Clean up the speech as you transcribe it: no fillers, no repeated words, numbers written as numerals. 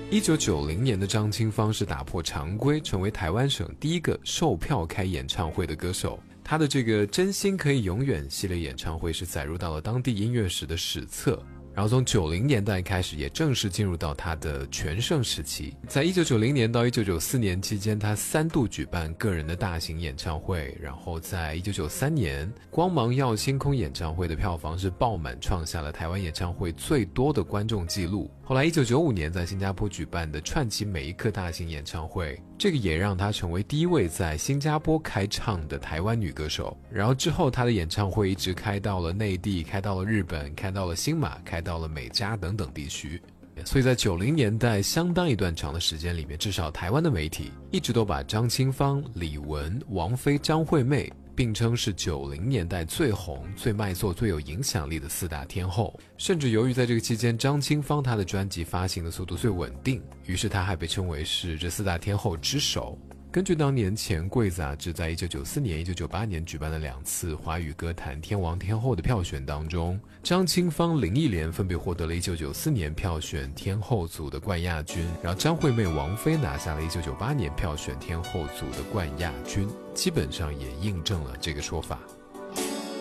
1990年的张清芳是打破常规，成为台湾省第一个售票开演唱会的歌手。他的这个真心可以永远系列演唱会是载入到了当地音乐史的史册，然后从90年代开始也正式进入到他的全盛时期。在1990年到1994年期间，他3度举办个人的大型演唱会，然后在1993年光芒耀星空演唱会的票房是爆满，创下了台湾演唱会最多的观众纪录。后来1995年在新加坡举办的串起每一刻大型演唱会，这个也让她成为第一位在新加坡开唱的台湾女歌手。然后之后她的演唱会一直开到了内地，开到了日本，开到了新马，开到了美加等等地区。所以在90年代相当一段长的时间里面，至少台湾的媒体一直都把张清芳、李玟、王菲、张惠妹并称是90年代最红、最卖座、最有影响力的4大天后。甚至由于在这个期间张清芳她的专辑发行的速度最稳定，于是她还被称为是这4大天后之首。根据当年钱柜杂志在1994年、1998年举办的2次华语歌坛天王天后的票选当中，张清芳、林忆莲分别获得了1994年票选天后组的冠亚军，然后张惠妹、王菲拿下了1998年票选天后组的冠亚军，基本上也印证了这个说法。